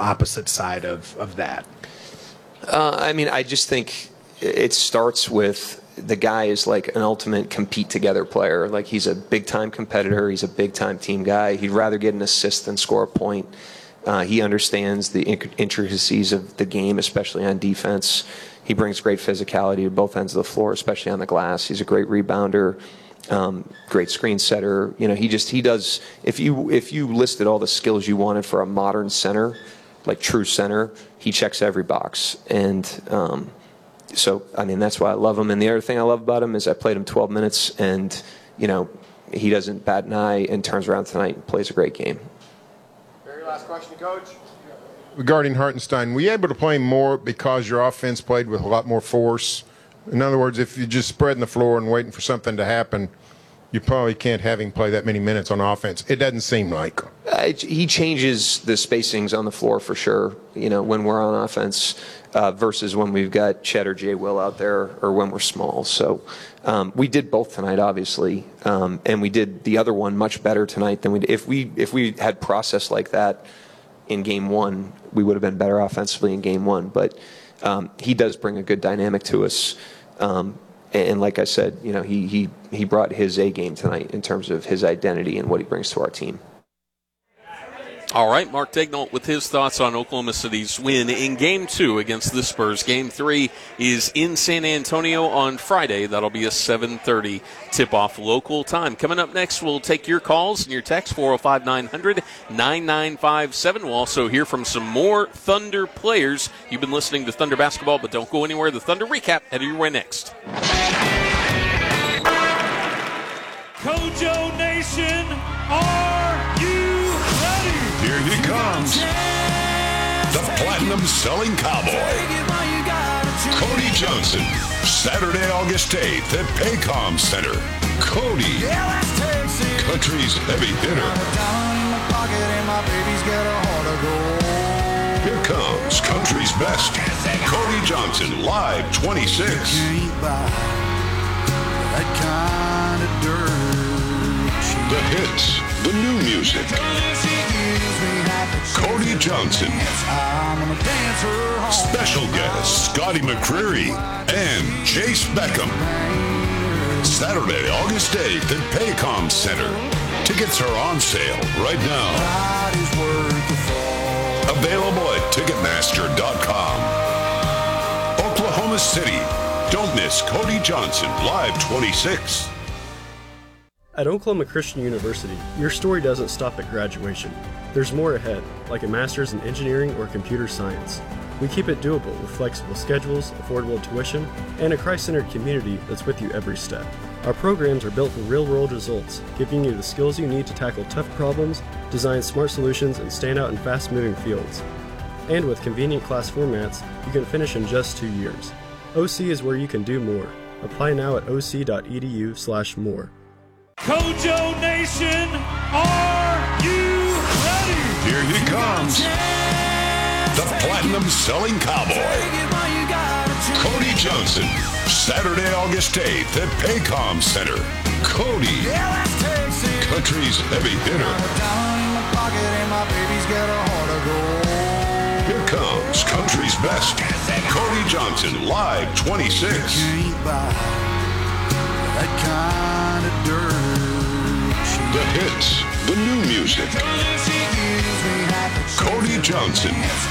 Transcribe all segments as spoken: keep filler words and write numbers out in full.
opposite side of, of that? Uh, I mean, I just think it starts with the guy is like an ultimate compete together player. Like, he's a big time competitor. He's a big time team guy. He'd rather get an assist than score a point. Uh, he understands the intricacies of the game, especially on defense. He brings great physicality to both ends of the floor, especially on the glass. He's a great rebounder, um, great screen setter. You know, he just he does. If you if you listed all the skills you wanted for a modern center, like true center, he checks every box. And um, so, I mean, that's why I love him. And the other thing I love about him is I played him twelve minutes, and you know, he doesn't bat an eye and turns around tonight and plays a great game. Last question, Coach. Regarding Hartenstein, were you able to play more because your offense played with a lot more force? In other words, if you're just spreading the floor and waiting for something to happen, you probably can't have him play that many minutes on offense. It doesn't seem like. Uh, he changes the spacings on the floor for sure, you know, when we're on offense uh, versus when we've got Chet or Jay Will out there or when we're small. So um, we did both tonight, obviously, um, and we did the other one much better tonight than we did. If we, if we had process like that in game one, we would have been better offensively in game one. But um, he does bring a good dynamic to us. Um, and like I said, you know, he, he, he brought his A game tonight in terms of his identity and what he brings to our team. All right, Mark Daigneault with his thoughts on Oklahoma City's win in Game two against the Spurs. Game three is in San Antonio on Friday. That'll be a seven thirty tip-off local time. Coming up next, we'll take your calls and your texts, four oh five, nine hundred, nine nine five seven. We'll also hear from some more Thunder players. You've been listening to Thunder Basketball, but don't go anywhere. The Thunder Recap headed your way next. Kojo Nation, are you ready? Here he comes, the platinum-selling cowboy, Cody Johnson. Saturday, August eighth at Paycom Center. Cody, country's heavy hitter. Here comes country's best, Cody Johnson, live twenty-six. The hits, the new music. Cody Johnson. Special guests Scotty McCreery and Chase Beckham. Saturday, August eighth at Paycom Center. Tickets are on sale right now. Available at Ticketmaster dot com. Oklahoma City. Don't miss Cody Johnson, live twenty-six. At Oklahoma Christian University, your story doesn't stop at graduation. There's more ahead, like a master's in engineering or computer science. We keep it doable with flexible schedules, affordable tuition, and a Christ-centered community that's with you every step. Our programs are built for real-world results, giving you the skills you need to tackle tough problems, design smart solutions, and stand out in fast-moving fields. And with convenient class formats, you can finish in just two years. O C is where you can do more. Apply now at oc.edu slash more. Kojo Nation, are you ready? Here he comes, the platinum-selling cowboy, Cody Johnson. Saturday, August eighth at Paycom Center. Cody, country's heavy hitter. Here comes country's best, Cody Johnson, live twenty-six. The hits, the new music. Cody Johnson.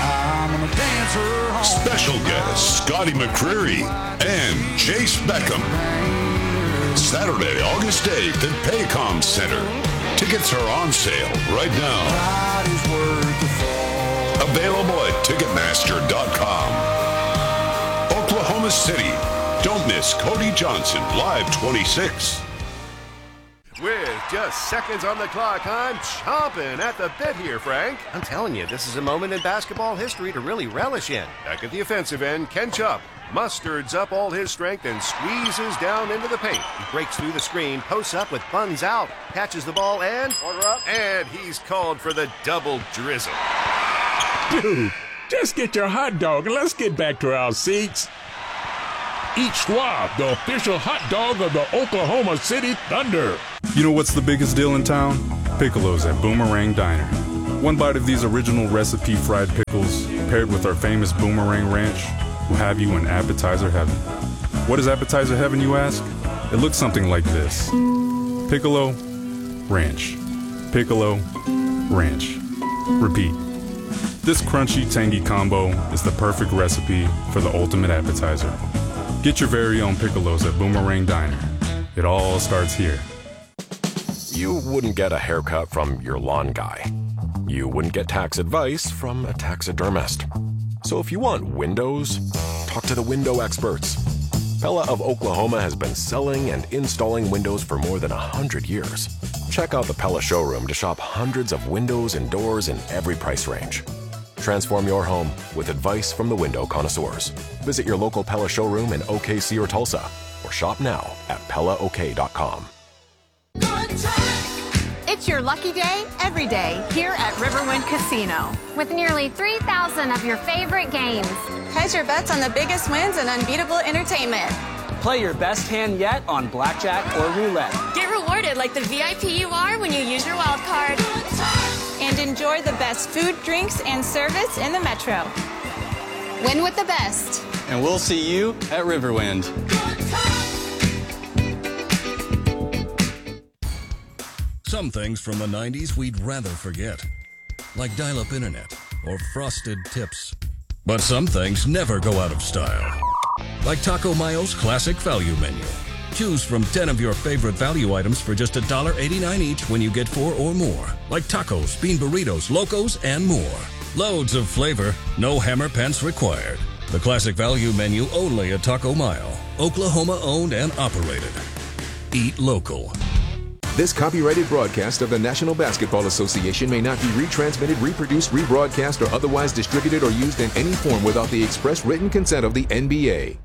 Special guests Scotty McCreery and Chase Beckham. Saturday, August eighth at Paycom Center. Tickets are on sale right now. Available at Ticketmaster dot com. Oklahoma City. Don't miss Cody Johnson, live twenty-six. With just seconds on the clock, I'm chomping at the bit here, Frank. I'm telling you, this is a moment in basketball history to really relish in. Back at the offensive end, Ken Chupp musterds up all his strength and squeezes down into the paint. He breaks through the screen, posts up with buns out, catches the ball, and... Order up. And he's called for the double drizzle. Dude, just get your hot dog and let's get back to our seats. Eat Schwab, the official hot dog of the Oklahoma City Thunder. You know what's the biggest deal in town? Piccolo's at Boomerang Diner. One bite of these original recipe fried pickles, paired with our famous Boomerang Ranch, will have you in appetizer heaven. What is appetizer heaven, you ask? It looks something like this. Piccolo, ranch. Piccolo, ranch. Repeat. This crunchy, tangy combo is the perfect recipe for the ultimate appetizer. Get your very own Piccolos at Boomerang Diner. It all starts here. You wouldn't get a haircut from your lawn guy. You wouldn't get tax advice from a taxidermist. So if you want windows, talk to the window experts. Pella of Oklahoma has been selling and installing windows for more than one hundred years. Check out the Pella showroom to shop hundreds of windows and doors in every price range. Transform your home with advice from the window connoisseurs. Visit your local Pella showroom in O K C or Tulsa, or shop now at Pella O K dot com. It's your lucky day every day here at Riverwind Casino. With nearly three thousand of your favorite games. Hedge your bets on the biggest wins and unbeatable entertainment. Play your best hand yet on blackjack or roulette. Get rewarded like the V I P you are when you use your wild card. And enjoy the best food, drinks, and service in the Metro. Win with the best. And we'll see you at Riverwind. Some things from the nineties we'd rather forget, like dial-up internet or frosted tips. But some things never go out of style, like Taco Mayo's classic value menu. Choose from ten of your favorite value items for just one dollar eighty-nine each when you get four or more, like tacos, bean burritos, locos, and more. Loads of flavor, no hammer pants required. The classic value menu only at Taco Mayo, Oklahoma owned and operated. Eat local. This copyrighted broadcast of the National Basketball Association may not be retransmitted, reproduced, rebroadcast, or otherwise distributed or used in any form without the express written consent of the N B A.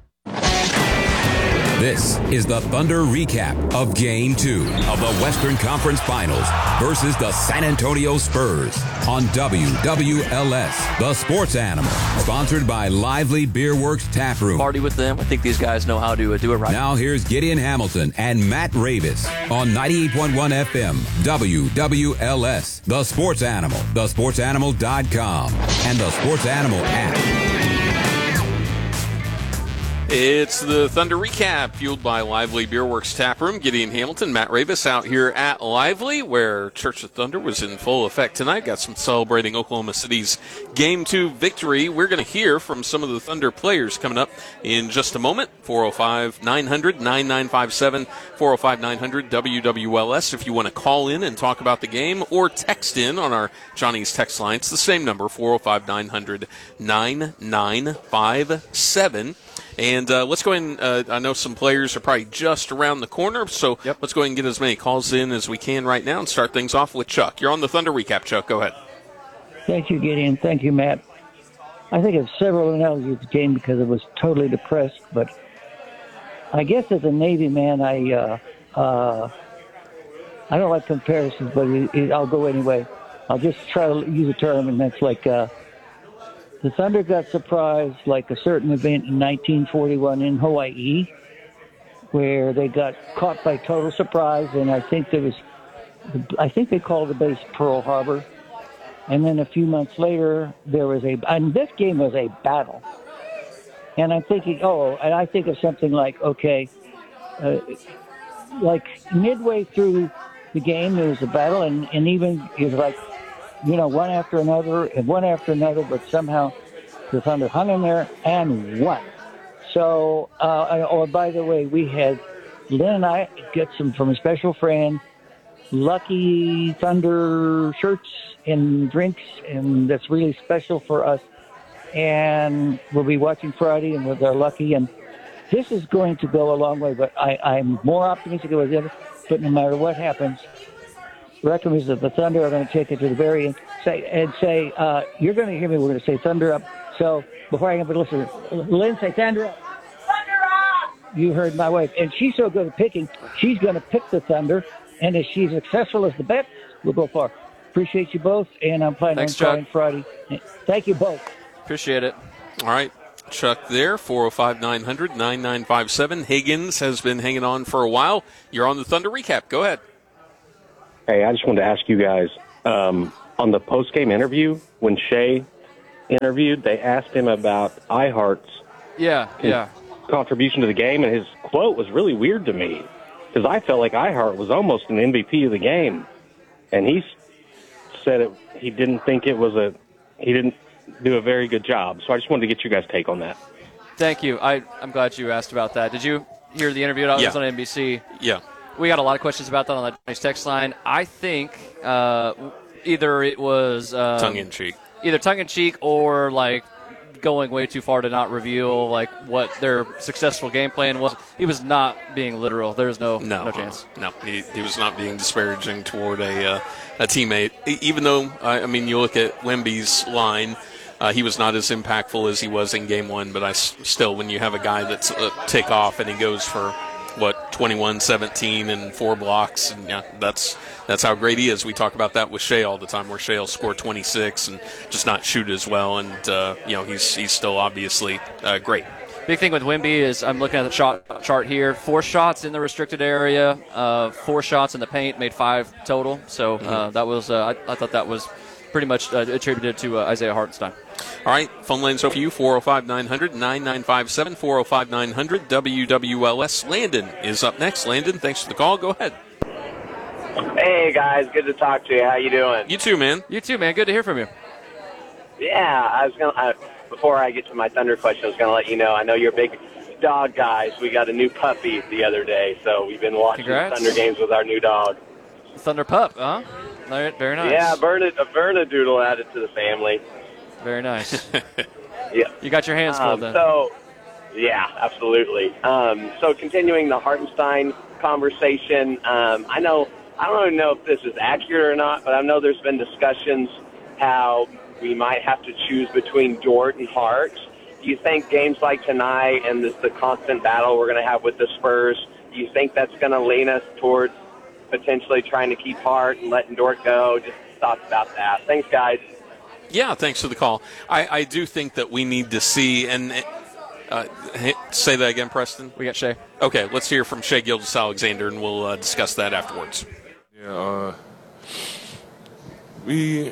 This is the Thunder recap of Game two of the Western Conference Finals versus the San Antonio Spurs on W W L S, the Sports Animal, sponsored by Lively Beer Works Tap Room. Party with them. I think these guys know how to uh, do it right. Now here's Gideon Hamilton and Matt Ravis on ninety-eight point one F M, W W L S, the Sports Animal, the sports animal dot com, and the Sports Animal app. It's the Thunder Recap, fueled by Lively Beer Works Tap Room. Gideon Hamilton, Matt Ravis out here at Lively, where Church of Thunder was in full effect tonight. Got some celebrating Oklahoma City's Game two victory. We're going to hear from some of the Thunder players coming up in just a moment. four oh five, nine hundred, nine nine five seven, four oh five, nine hundred, W W L S if you want to call in and talk about the game, or text in on our Johnny's text line. It's the same number, four oh five, nine hundred, nine nine five seven. And uh, let's go ahead and, uh, I know some players are probably just around the corner, so yep. Let's go ahead and get as many calls in as we can right now and start things off with Chuck. You're on the Thunder Recap, Chuck. Go ahead. Thank you, Gideon. Thank you, Matt. I think of several analogies of the game because I was totally depressed, but I guess as a Navy man, I uh, uh, I don't like comparisons, but it, it, I'll go anyway. I'll just try to use a term, and that's like... Uh, The Thunder got surprised like a certain event in nineteen forty-one in Hawaii, where they got caught by total surprise, and I think there was, I think they called the base Pearl Harbor. And then a few months later, there was a, and this game was a battle. And I'm thinking, oh, and I think of something like, okay, uh, like midway through the game, there was a battle, and, and even it was like, you know, one after another and one after another, but somehow the Thunder hung in there and won. So, uh, oh, by the way, we had Lynn and I get some from a special friend, Lucky Thunder shirts and drinks, and that's really special for us. And we'll be watching Friday, and with our Lucky, and this is going to go a long way, but I, I'm more optimistic than ever. But no matter what happens, reckon is that the Thunder are going to take it to the very end say, and say, uh, you're going to hear me, we're going to say Thunder up. So before I can listen, Lynn, say Thunder up. Thunder up! You heard my wife. And she's so good at picking, she's going to pick the Thunder. And if she's successful as the bet, we'll go far. Appreciate you both, and I'm planning Thanks, on trying Friday. Thank you both. Appreciate it. All right. Chuck there, four oh five, nine hundred, nine nine five seven. Higgins has been hanging on for a while. You're on the Thunder Recap. Go ahead. Hey, I just wanted to ask you guys, um, on the post-game interview, when Shea interviewed, they asked him about iHeart's Yeah, yeah. contribution to the game, and his quote was really weird to me because I felt like iHeart was almost an M V P of the game, and he said it, he didn't think it was a he didn't do a very good job. So I just wanted to get you guys' take on that. Thank you. I, I'm glad you asked about that. Did you hear the interview? It Yeah. was on N B C. Yeah. We got a lot of questions about that on that nice text line. I think uh, either it was um, Tongue-in-cheek. either tongue-in-cheek or like going way too far to not reveal like what their successful game plan was. He was not being literal. There's no No, no chance. No, he, he was not being disparaging toward a uh, a teammate. E- Even though, I I mean, you look at Wemby's line, uh, he was not as impactful as he was in game one. But I s- still, when you have a guy that's a tick off and he goes for what twenty-one, seventeen, and four blocks, and yeah, that's that's how great he is. We talk about that with Shea all the time, where Shea will score twenty-six and just not shoot as well, and uh, you know he's he's still obviously uh, great. Big thing with Wemby is I'm looking at the shot chart here. Four shots in the restricted area, uh, four shots in the paint, made five total. So uh, Mhm. that was uh, I, I thought that was pretty much uh, attributed to uh, Isaiah Hartenstein. All right, phone lines open for you, four oh five, nine hundred, nine nine five seven, four oh five, nine hundred, W W L S. Landon is up next. Landon, thanks for the call. Go ahead. Hey, guys. Good to talk to you. How you doing? You too, man. You too, man. Good to hear from you. Yeah, I was going to, before I get to my Thunder question, I was going to let you know, I know you're big dog guys. We got a new puppy the other day, so we've been watching Congrats. Thunder games with our new dog. Thunder Pup, huh? Very very nice. Yeah, Bernard, a Bernadoodle added to the family. Very nice. Yeah. You got your hands full Um, then. so, yeah, absolutely. Um, so continuing the Hartenstein conversation, um, I know, I don't even know if this is accurate or not, but I know there's been discussions how we might have to choose between Dort and Hart. Do you think games like tonight and this the constant battle we're going to have with the Spurs, do you think that's going to lean us towards potentially trying to keep Hart and letting Dort go? Just thoughts about that. Thanks, guys. Yeah, thanks for the call. I, I do think that we need to see, and uh, hey, say that again, Preston. We got Shea. Okay, let's hear from Shea Gilgeous-Alexander, and we'll uh, discuss that afterwards. Yeah, uh, we,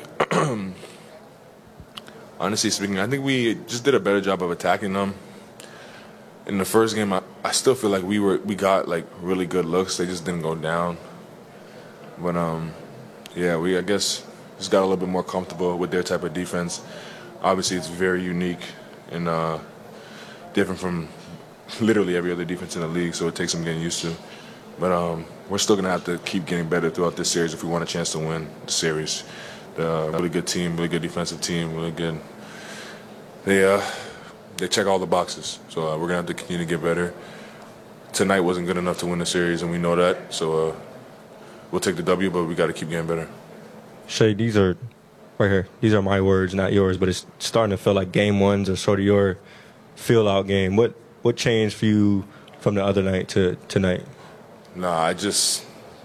honestly speaking, I think we just did a better job of attacking them. In the first game, I, I still feel like we were we got like really good looks. They just didn't go down. But um, yeah, we I guess just got a little bit more comfortable with their type of defense. Obviously, it's very unique and uh, different from literally every other defense in the league, so it takes some getting used to. But um, we're still going to have to keep getting better throughout this series if we want a chance to win the series. The uh, really good team, really good defensive team, really good. They uh, they check all the boxes, so uh, we're going to have to continue to get better. Tonight wasn't good enough to win the series, and we know that, so uh, we'll take the W, but we got to keep getting better. Shea, these are right here. These are my words, not yours, but it's starting to feel like game ones are sort of your feel-out game. What what changed for you from the other night to tonight? Nah, I just,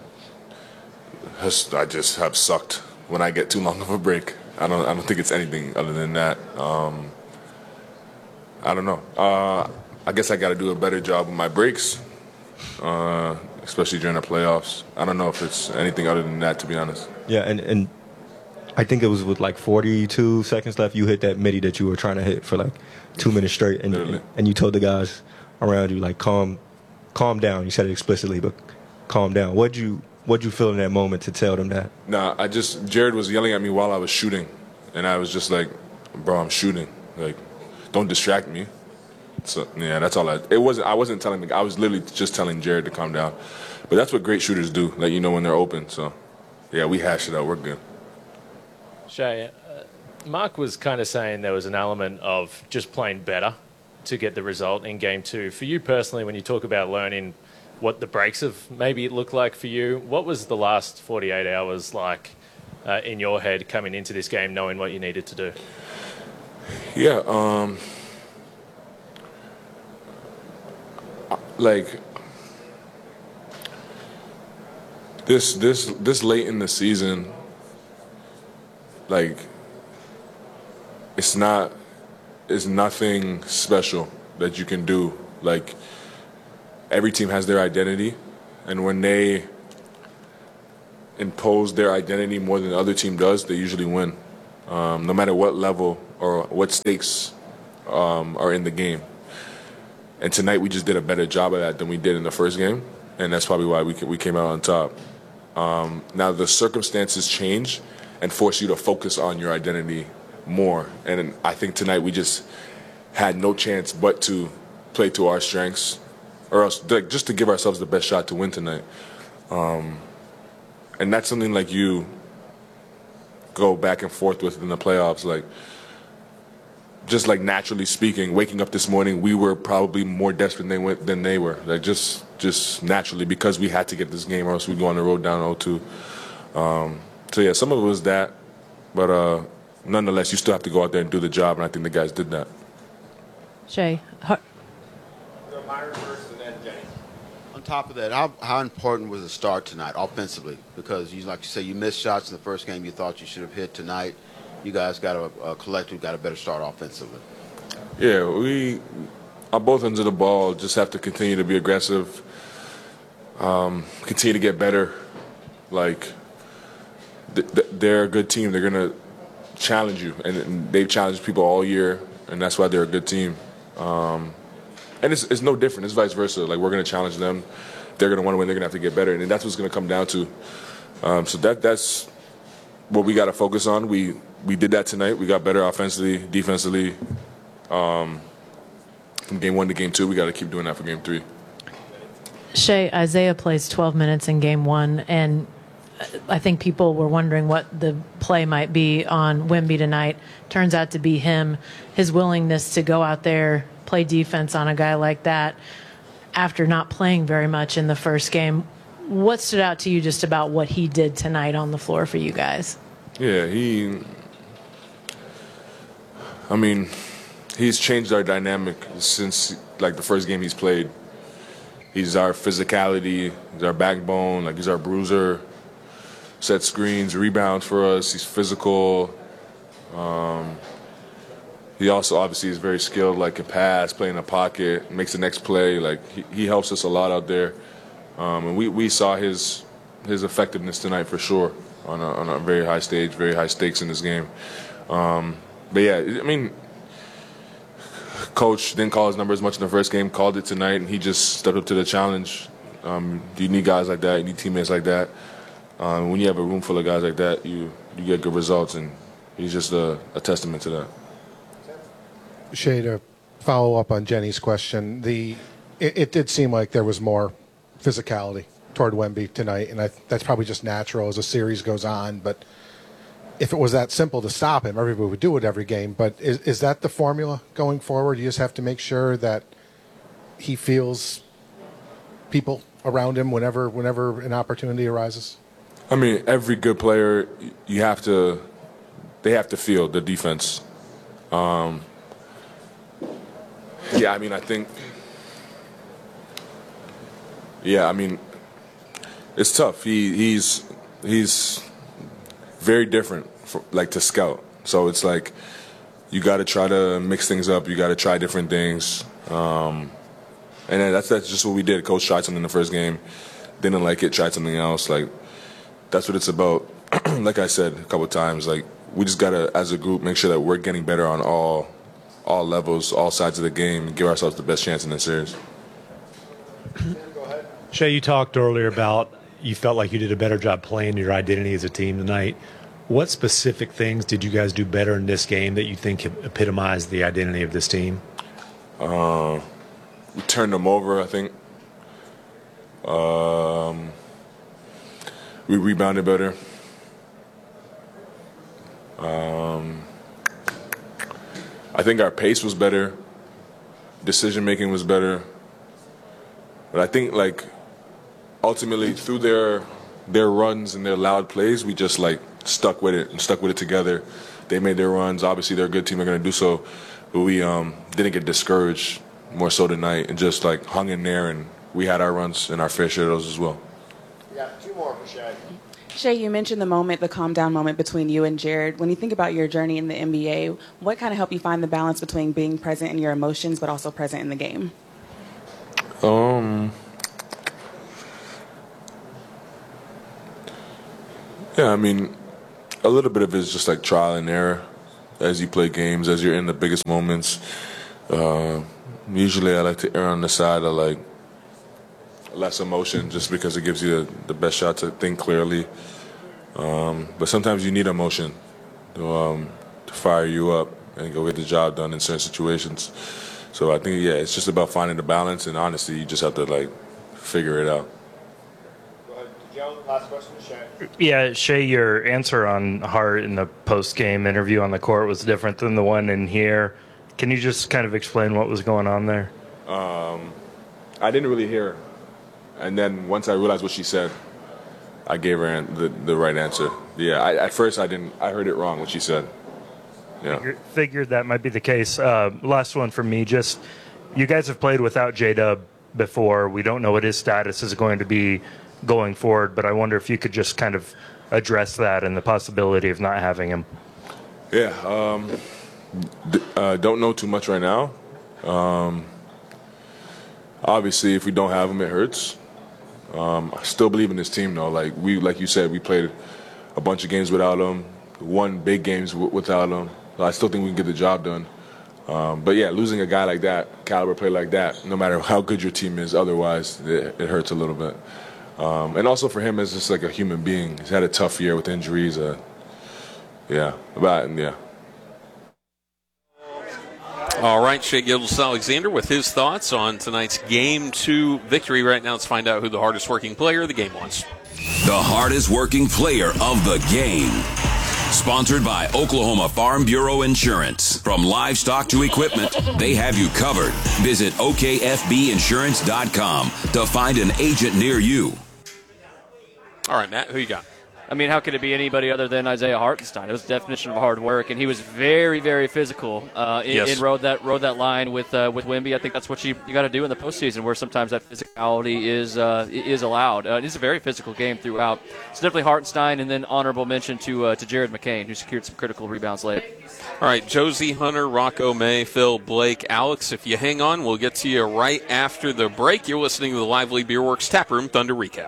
I just have sucked when I get too long of a break. I don't, I don't think it's anything other than that. Um, I don't know. Uh, I guess I got to do a better job with my breaks, uh, especially during the playoffs. I don't know if it's anything other than that, to be honest. Yeah, and, and I think it was with like forty-two seconds left, you hit that midi that you were trying to hit for like two minutes straight, and and, and you told the guys around you like calm, calm down. You said it explicitly, but calm down. What'd you what'd you feel in that moment to tell them that? Nah, I just Jared was yelling at me while I was shooting, and I was just like, "Bro, I'm shooting. Like, don't distract me." So yeah, that's all. I it wasn't. I wasn't telling. I was literally just telling Jared to calm down. But that's what great shooters do. Let you know when they're open. So yeah, we hashed it out. We're good. Shea, uh, Mark was kind of saying there was an element of just playing better to get the result in game two. For you personally, when you talk about learning what the breaks have maybe looked like for you, what was the last forty-eight hours like uh, in your head coming into this game, knowing what you needed to do? Yeah, um, like this, this, this late in the season, like it's not, it's nothing special that you can do. Like every team has their identity, and when they impose their identity more than the other team does, they usually win, um, no matter what level or what stakes um, are in the game. And tonight we just did a better job of that than we did in the first game, and that's probably why we we came out on top. Um, now the circumstances change and force you to focus on your identity more, and I think tonight we just had no chance but to play to our strengths, or else like, just to give ourselves the best shot to win tonight. Um, and that's something like you go back and forth with in the playoffs, like. Just like naturally speaking, waking up this morning, we were probably more desperate than they, went, than they were. Like just, just naturally, because we had to get this game, or else we go on the road down oh two. Um, so yeah, some of it was that, but uh, nonetheless, you still have to go out there and do the job, and I think the guys did that. Shay, how- on top of that, how how important was the start tonight offensively? Because you, like you say, you missed shots in the first game you thought you should have hit tonight. You guys got a, a collective, got a better start offensively. Yeah, we on both ends of the ball just have to continue to be aggressive, um, continue to get better. Like th- th- they're a good team. They're gonna challenge you, and, and they've challenged people all year, and that's why they're a good team. Um, and it's it's no different. It's vice versa. Like we're gonna challenge them. They're gonna want to win. They're gonna have to get better, and that's what's gonna come down to. Um, so that that's what we got to focus on. We we did that tonight. We got better offensively, defensively. Um, from game one to game two, we got to keep doing that for game three. Shay, Isaiah plays twelve minutes in game one, and I think people were wondering what the play might be on Wemby tonight. Turns out to be him, his willingness to go out there, play defense on a guy like that after not playing very much in the first game. What stood out to you just about what he did tonight on the floor for you guys? Yeah, he, I mean, he's changed our dynamic since, like, the first game he's played. He's our physicality, he's our backbone, like, he's our bruiser, set screens, rebounds for us, he's physical. Um, he also obviously is very skilled, like, can pass, play in the pocket, makes the next play. Like, he, he helps us a lot out there. Um, and we, we saw his his effectiveness tonight for sure on a, on a very high stage, very high stakes in this game. Um, but yeah, I mean, coach didn't call his number as much in the first game, called it tonight, and he just stepped up to the challenge. Um, you need guys like that, you need teammates like that. Um, when you have a room full of guys like that, you you get good results, and he's just a, a testament to that. Shay, to follow up on Jenny's question, the it, it did seem like there was more physicality toward Wemby tonight, and I, that's probably just natural as the series goes on. But if it was that simple to stop him, everybody would do it every game. But is, is that the formula going forward? You just have to make sure that he feels people around him whenever whenever an opportunity arises? I mean, every good player, you have to, they have to feel the defense. Um, yeah, I mean, I think, yeah, I mean, it's tough. He he's he's very different, for, like, to scout. So it's like you got to try to mix things up. You got to try different things. Um, and then that's that's just what we did. Coach tried something in the first game, didn't like it, tried something else. Like, that's what it's about. Like I said a couple of times, like, we just got to, as a group, make sure that we're getting better on all all levels, all sides of the game, and give ourselves the best chance in this series. Shay, you talked earlier about you felt like you did a better job playing your identity as a team tonight. What specific things did you guys do better in this game that you think epitomized the identity of this team? Uh, we turned them over, I think. Um, we rebounded better. Um, I think our pace was better. Decision-making was better. But I think, like, ultimately through their their runs and their loud plays, we just, like, stuck with it and stuck with it together. They made their runs. Obviously, they're a good team. They're going to do so. But we um, didn't get discouraged more so tonight and just, like, hung in there, and we had our runs and our fair share of those as well. We got two more for Shay. Shay, you mentioned the moment, the calm down moment between you and Jared. When you think about your journey in the N B A, what kind of helped you find the balance between being present in your emotions but also present in the game? Um, Yeah, I mean, a little bit of it is just like trial and error as you play games, as you're in the biggest moments. Uh, usually I like to err on the side of like less emotion just because it gives you the, the best shot to think clearly. Um, but sometimes you need emotion to, um, to fire you up and go get the job done in certain situations. So I think, yeah, it's just about finding the balance, and honestly, you just have to like figure it out. Go ahead, Joe. Last question, Shay. Yeah, Shay, your answer on Hart in the post-game interview on the court was different than the one in here. Can you just kind of explain what was going on there? Um, I didn't really hear her. And then once I realized what she said, I gave her an, the, the right answer. Yeah, I, at first I didn't. I heard it wrong what she said. Yeah. Figured, figured that might be the case. Uh, last one for me. Just you guys have played without J-Dub before. We don't know what his status is going to be going forward, but I wonder if you could just kind of address that and the possibility of not having him. Yeah. Um, d- uh, don't know too much right now. Um, obviously, if we don't have him, it hurts. Um, I still believe in this team, though. Like we, like you said, we played a bunch of games without him, won big games w- without him. So I still think we can get the job done. Um, but yeah, losing a guy like that, caliber player like that, no matter how good your team is, otherwise it, it hurts a little bit. Um, and also for him, as just like a human being, he's had a tough year with injuries. Uh, yeah, about and yeah. All right, Shea Gilgeous-Alexander with his thoughts on tonight's Game two victory. Right now, let's find out who the hardest working player of the game was. The hardest working player of the game. Sponsored by Oklahoma Farm Bureau Insurance. From livestock to equipment, they have you covered. Visit O K F B insurance dot com to find an agent near you. All right, Matt, who you got? I mean, how could it be anybody other than Isaiah Hartenstein? It was the definition of hard work, and he was very, very physical. Uh, in, Yes. in rode that rode that line with uh, with Wemby. I think that's what you, you got to do in the postseason, where sometimes that physicality is uh, is allowed. Uh, it's a very physical game throughout. It's definitely Hartenstein, and then honorable mention to uh, to Jared McCain, who secured some critical rebounds late. All right, Josie, Hunter, Rocco, May, Phil, Blake, Alex, if you hang on, we'll get to you right after the break. You're listening to the Lively Beer Works Taproom Thunder Recap.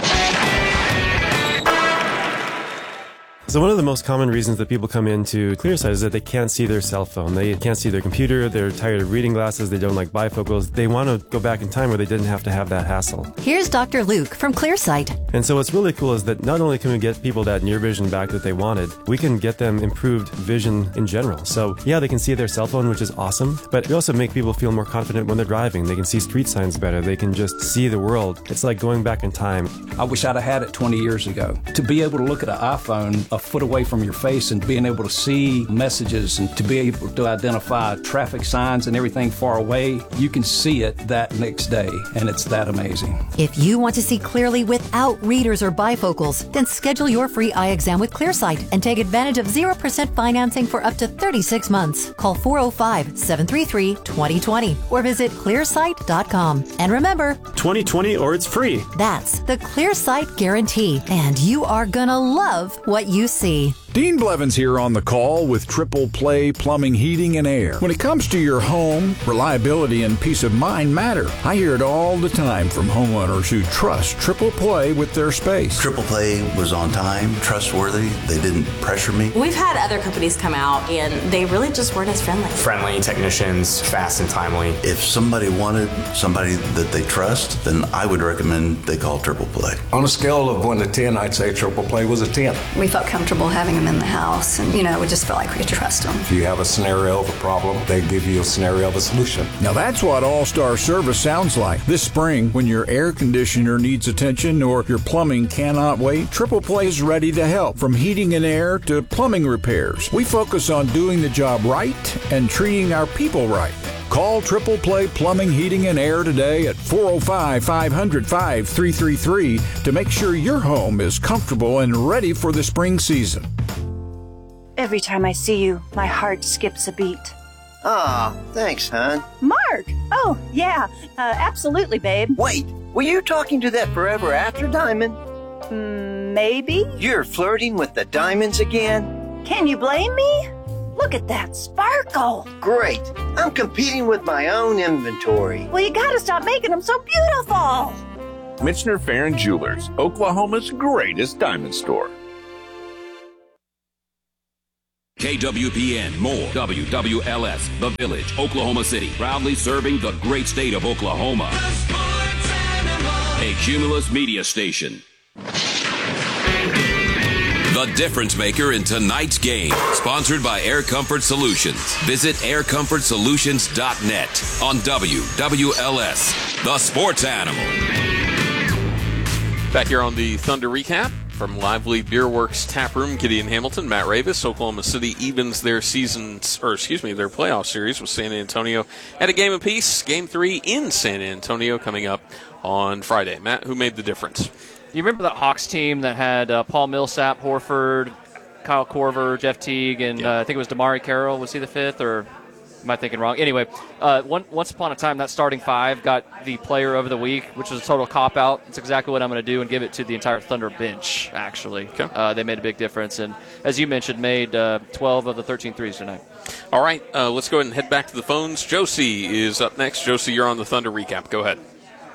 So one of the most common reasons that people come into Clearsight is that they can't see their cell phone. They can't see their computer. They're tired of reading glasses. They don't like bifocals. They want to go back in time where they didn't have to have that hassle. Here's Doctor Luke from Clearsight. And so what's really cool is that not only can we get people that near vision back that they wanted, we can get them improved vision in general. So yeah, they can see their cell phone, which is awesome, but we also make people feel more confident when they're driving. They can see street signs better. They can just see the world. It's like going back in time. I wish I'd have had it twenty years ago. To be able to look at an iPhone a foot away from your face and being able to see messages and to be able to identify traffic signs and everything far away, you can see it that next day, and it's that amazing. If you want to see clearly without readers or bifocals, then schedule your free eye exam with Clearsight and take advantage of zero percent financing for up to thirty-six months. Call four oh five, seven three three, two oh two oh or visit clearsight dot com. And remember, twenty twenty or it's free. That's the Clearsight guarantee, and you are gonna love what you see. Dean Blevins here on the call with Triple Play Plumbing, Heating, and Air. When it comes to your home, reliability and peace of mind matter. I hear it all the time from homeowners who trust Triple Play with their space. Triple Play was on time, trustworthy. They didn't pressure me. We've had other companies come out, and they really just weren't as friendly. Friendly technicians, fast and timely. If somebody wanted somebody that they trust, then I would recommend they call Triple Play. On a scale of one to ten, I'd say Triple Play was a ten. We felt comfortable having them in the house, and you know, we just felt like we could trust them. If you have a scenario of a problem, they give you a scenario of a solution. Now that's what All-Star Service sounds like. This spring, when your air conditioner needs attention or your plumbing cannot wait, Triple Play is ready to help. From heating and air to plumbing repairs, we focus on doing the job right and treating our people right. Call Triple Play Plumbing, Heating, and Air today at four oh five, five hundred, five three three three to make sure your home is comfortable and ready for the spring season. Every time I see you, my heart skips a beat. Aw, thanks, hon. Mark! Oh, yeah, uh, absolutely, babe. Wait, were you talking to that forever after diamond? Mm, maybe? You're flirting with the diamonds again? Can you blame me? Look at that sparkle. Great. I'm competing with my own inventory. Well, you gotta stop making them so beautiful. Michener Farron Jewelers, Oklahoma's greatest diamond store. K W P N, more W W L S, The Village, Oklahoma City, proudly serving the great state of Oklahoma. A Cumulus media station. The difference maker in tonight's game, sponsored by Air Comfort Solutions. Visit air comfort solutions dot net on W W L S, the sports animal. Back here on the Thunder Recap from Lively Beer Works Tap Room, Gideon Hamilton, Matt Ravis. Oklahoma City evens their season, or excuse me, their playoff series with San Antonio at a game apiece. Game three in San Antonio coming up on Friday. Matt, who made the difference? You remember that Hawks team that had uh, Paul Millsap, Horford, Kyle Korver, Jeff Teague, and Yeah. uh, I think it was Damari Carroll. Was he the fifth, or am I thinking wrong? Anyway, uh, one, once upon a time, that starting five got the player of the week, which was a total cop-out. It's exactly what I'm going to do and give it to the entire Thunder bench, actually. Okay. Uh, they made a big difference, and as you mentioned, made uh, twelve of the thirteen threes tonight. All right, uh, let's go ahead and head back to the phones. Josie is up next. Josie, you're on the Thunder Recap. Go ahead.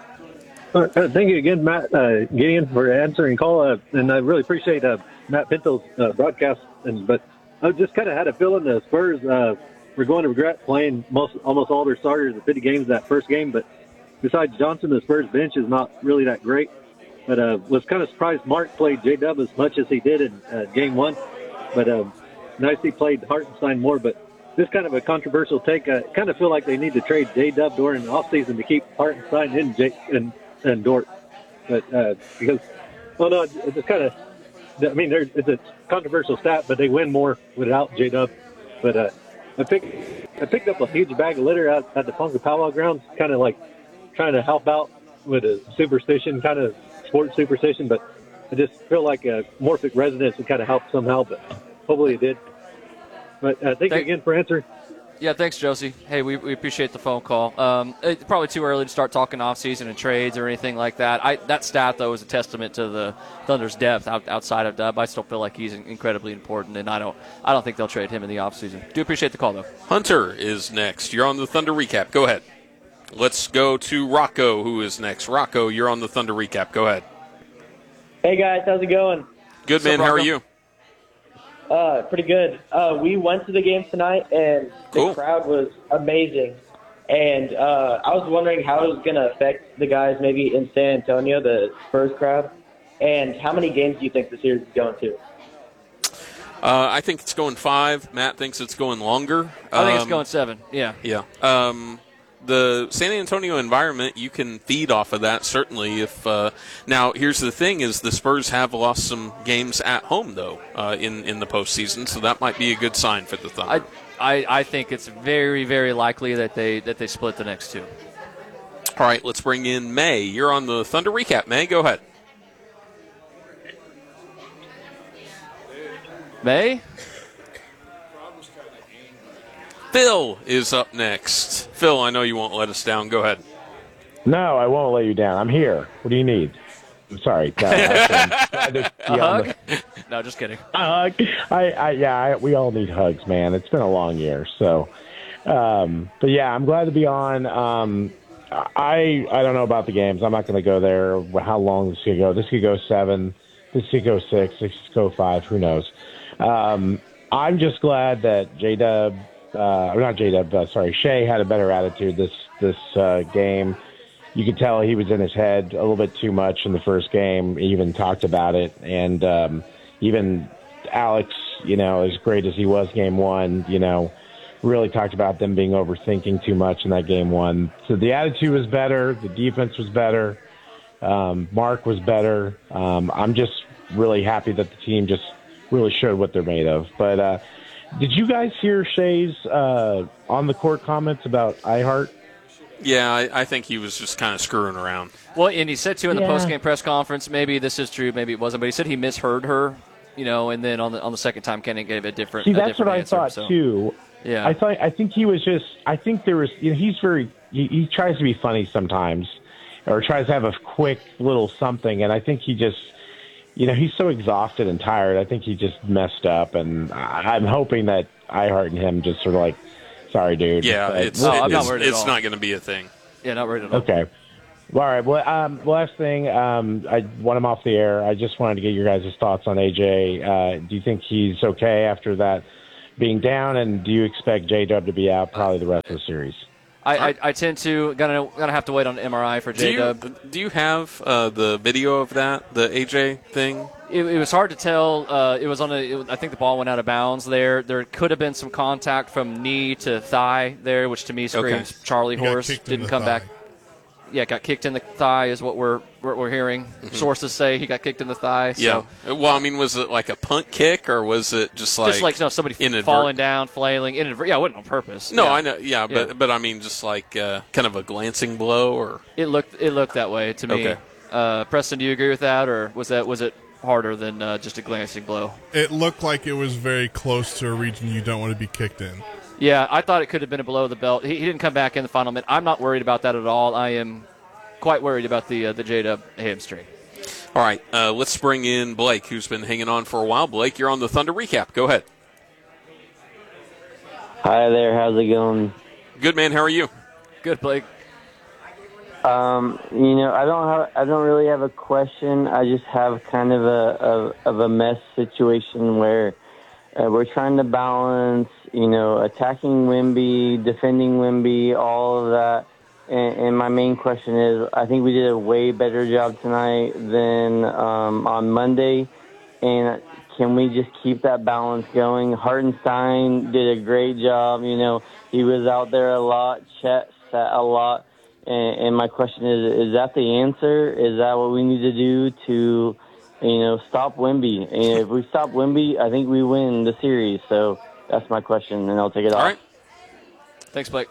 Uh, thank you again, Matt uh, Gideon, for answering call, uh, and I really appreciate uh, Matt Pinto's uh, broadcast. And but I just kind of had a feeling the Spurs uh, were going to regret playing most almost all their starters in fifty games that first game. But besides Johnson, the Spurs bench is not really that great. But uh, was kind of surprised Mark played J Dub as much as he did in uh, game one. But um, nice he played Hartenstein more. But this kind of a controversial take. I kind of feel like they need to trade J Dub during the offseason to keep Hartenstein in J and. and Dort, but uh, because, oh no, it's just kind of, I mean, there's, it's a controversial stat, but they win more without J-Dub. But uh, I picked, I picked up a huge bag of litter at, at the Ponca Powwow grounds, kind of like trying to help out with a superstition, kind of sports superstition, but I just feel like a Morphic resonance would kind of help somehow, but hopefully it did. But uh, thank, thank you again for answering. Yeah, thanks, Josie. Hey, we, we appreciate the phone call. Um, it's probably too early to start talking off-season and trades or anything like that. I, that stat, though, is a testament to the Thunder's depth out, outside of Dub. I still feel like he's incredibly important, and I don't I don't think they'll trade him in the off-season. Do appreciate the call, though. Hunter is next. You're on the Thunder Recap. Go ahead. Let's go to Rocco, who is next. Rocco, you're on the Thunder Recap. Go ahead. Hey, guys. How's it going? Good, man. What's up, How are Rocco? you? Uh, pretty good. Uh, we went to the game tonight, and Cool. the crowd was amazing. And uh, I was wondering how it was going to affect the guys maybe in San Antonio, the Spurs crowd. And how many games do you think the series is going to? Uh, I think it's going five. Matt thinks it's going longer. I think it's Um, going seven. Yeah. Yeah. Um, the San Antonio environment, you can feed off of that, certainly. If uh, now, here's the thing, is the Spurs have lost some games at home, though, uh, in, in the postseason, so that might be a good sign for the Thunder. I, I, I think it's very, very likely that they that they split the next two. All right, let's bring in May. You're on the Thunder Recap. May, go ahead. May? Phil is up next. Phil, I know you won't let us down. Go ahead. No, I won't let you down. I'm here. What do you need? I'm sorry. No, I just- A yeah, I'm hug? No, just kidding. A hug. I, I, yeah, I, we all need hugs, man. It's been a long year. So, um, but yeah, I'm glad to be on. Um, I, I don't know about the games. I'm not going to go there. How long this could go? This could go seven. This could go six. This could go five. Who knows? Um, I'm just glad that J-Dub, uh, or not J-Dub, uh, sorry, Shea had a better attitude this, this uh, game. You could tell he was in his head a little bit too much in the first game. He even talked about it. And um, even Alex, you know, as great as he was game one, you know, really talked about them being overthinking too much in that game one. So the attitude was better. The defense was better. Um, Mark was better. Um, I'm just really happy that the team just really showed what they're made of. But uh, did you guys hear Shea's uh, on-the-court comments about iHeart? Yeah, I, I think he was just kind of screwing around. Well, and he said, too, in the Yeah. post-game press conference, maybe this is true, maybe it wasn't, but he said he misheard her, you know, and then on the on the second time, Kenny gave a different See, a that's different what I answer, thought so. too. Yeah. I thought I think he was just. I think there was. You know, he's very. He, he tries to be funny sometimes, or tries to have a quick little something, and I think he just. You know, he's so exhausted and tired. I think he just messed up, and I, I'm hoping that iHeart and him just sort of like, sorry, dude. Yeah, But it's, we'll- it- I'm not it's, worried at it's all. not going to be a thing. Yeah, not worried at all. Okay. Well, all right. Well, um, last thing, um, I want him off the air. I just wanted to get your guys' thoughts on A J. Uh, do you think he's okay after that being down, and do you expect J-Dub to be out probably the rest of the series? I, I, I tend to gonna gonna have to wait on an M R I for J-Dub. Do you, do you have uh, the video of that, the A J thing? It, it was hard to tell. Uh, it was on a. It, I think the ball went out of bounds there. There could have been some contact from knee to thigh there, which to me screams Okay. Charlie He got horse. kicked in Didn't the come thigh. back. Yeah, got kicked in the thigh is what we're what we're hearing. Mm-hmm. Sources say he got kicked in the thigh. So. Yeah. Well, I mean, was it like a punt kick or was it just like Just like no, somebody inadvert- falling down, flailing. Inadvert- yeah, it wasn't on purpose. No, yeah. I know. Yeah, but Yeah. but I mean, just like uh, kind of a glancing blow, or It looked it looked that way to me. Okay. Uh, Preston, do you agree with that, or was that was it harder than uh, just a glancing blow? It looked like it was very close to a region you don't want to be kicked in. Yeah, I thought it could have been a below the belt. He, he didn't come back in the final minute. I'm not worried about that at all. I am quite worried about the uh, the J-Dub hamstring. All right, uh, let's bring in Blake, who's been hanging on for a while. Blake, you're on the Thunder Recap. Go ahead. Hi there, how's it going? Good, man. How are you? Good, Blake. Um, you know, I don't have, I don't really have a question. I just have kind of a, a of a mess situation where uh, we're trying to balance, you know, attacking Wemby, defending Wemby, all of that. And, and my main question is, I think we did a way better job tonight than um, on Monday. And can we just keep that balance going? Hartenstein did a great job. You know, he was out there a lot. Chet sat a lot. And, and my question is, is that the answer? Is that what we need to do to, you know, stop Wemby? And if we stop Wemby, I think we win the series. So that's my question, and I'll take it off. All right. Thanks, Blake.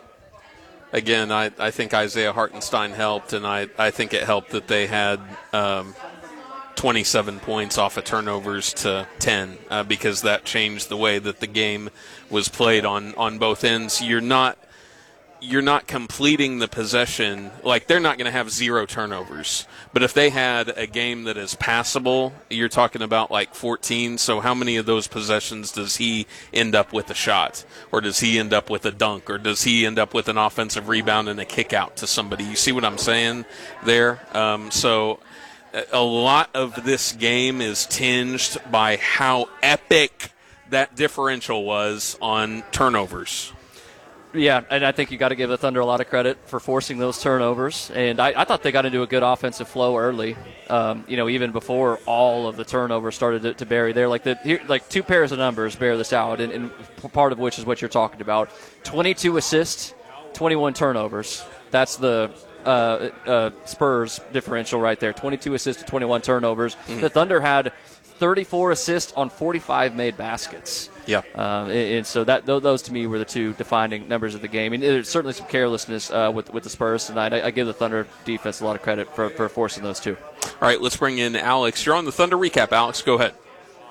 Again, I, I think Isaiah Hartenstein helped, and I, I think it helped that they had um, twenty-seven points off of turnovers to ten uh, because that changed the way that the game was played on, on both ends. You're not you're not completing the possession. Like, they're not going to have zero turnovers. But if they had a game that is passable, you're talking about like fourteen. So how many of those possessions does he end up with a shot? Or does he end up with a dunk? Or does he end up with an offensive rebound and a kick out to somebody? You see what I'm saying there? Um, so a lot of this game is tinged by how epic that differential was on turnovers. Yeah, and I think you got to give the Thunder a lot of credit for forcing those turnovers. And I, I thought they got into a good offensive flow early. Um, you know, even before all of the turnovers started to, to bury there, like the here, like two pairs of numbers bear this out, and, and part of which is what you're talking about: twenty-two assists, twenty-one turnovers. That's the uh, uh, Spurs differential right there. twenty-two assists to twenty-one turnovers. Mm. The Thunder had thirty-four assists on forty-five made baskets. Yeah. Um, and, and so that those to me were the two defining numbers of the game. And there's certainly some carelessness uh, with with the Spurs tonight. I, I give the Thunder defense a lot of credit for, for forcing those two. All right, let's bring in Alex. You're on the Thunder Recap. Alex, go ahead.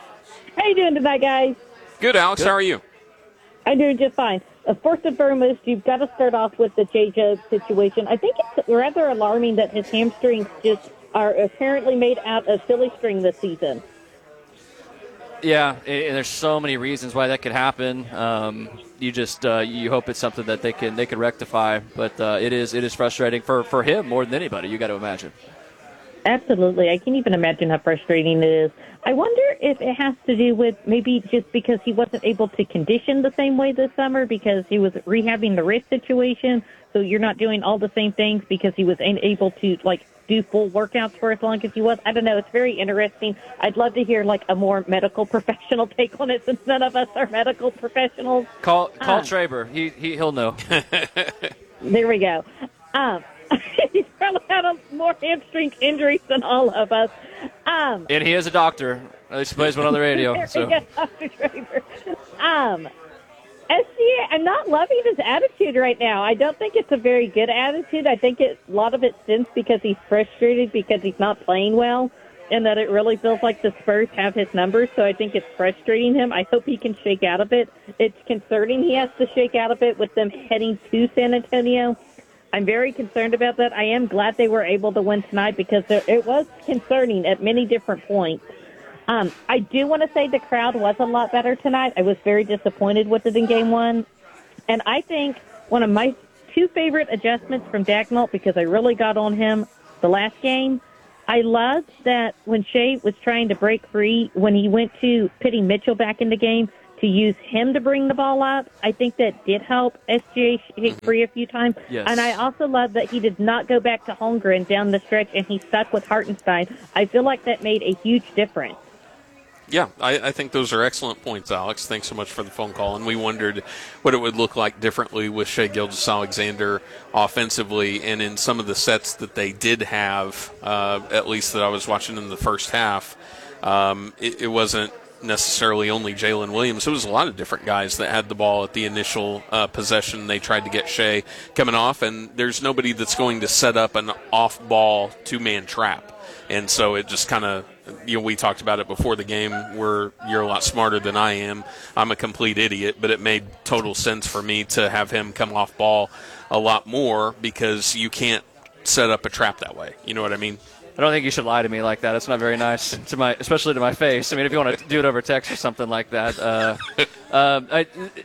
How you doing tonight, guys? Good, Alex. Good. How are you? I'm doing just fine. Uh, first and foremost, you've got to start off with the J-J situation. I think it's rather alarming that his hamstrings just are apparently made out of silly string this season. Yeah, and, and there's so many reasons why that could happen. Um, you just uh, you hope it's something that they can they can rectify, but uh, it is it is frustrating for, for him more than anybody. You got to imagine. Absolutely. I can't even imagine how frustrating it is. I wonder if it has to do with maybe just because he wasn't able to condition the same way this summer because he was rehabbing the wrist situation. So you're not doing all the same things because he was unable to, like, do full workouts for as long as he was. I don't know. It's very interesting. I'd love to hear, like, a more medical professional take on it since none of us are medical professionals. Call call Uh, Traber. He, he, he'll know. There we go. Um, he's probably had a, more hamstring injuries than all of us. Um, And he is a doctor. He plays one on the radio. there So. we go, Doctor Traver. Um, S C A, I'm not loving his attitude right now. I don't think it's a very good attitude. I think it, a lot of it stems because he's frustrated because he's not playing well and that it really feels like the Spurs have his numbers, so I think it's frustrating him. I hope he can shake out of it. It's concerning he has to shake out of it with them heading to San Antonio. I'm very concerned about that. I am glad they were able to win tonight because there, it was concerning at many different points. Um, I do want to say the crowd was a lot better tonight. I was very disappointed with it in game one. And I think one of my two favorite adjustments from Dagnall, because I really got on him the last game, I loved that when Shea was trying to break free, when he went to pitting Mitchell back in the game, to use him to bring the ball up. I think that did help S G A hit free a few times. Yes. And I also love that he did not go back to Holmgren down the stretch, and he stuck with Hartenstein. I feel like that made a huge difference. Yeah, I, I think those are excellent points, Alex. Thanks so much for the phone call. And we wondered what it would look like differently with Shai Gilgeous-Alexander offensively, and in some of the sets that they did have, uh, at least that I was watching in the first half, um, it, it wasn't necessarily only Jalen Williams. It was a lot of different guys that had the ball at the initial uh, possession. They tried to get Shai coming off, and there's nobody that's going to set up an off-ball two-man trap. And so it just kind of, you know, we talked about it before the game where you're a lot smarter than I am. I'm a complete idiot, but it made total sense for me to have him come off ball a lot more because you can't set up a trap that way. You know what I mean? I don't think you should lie to me like that. It's not very nice, to my, especially to my face. I mean, if you want to do it over text or something like that. Uh, uh, I,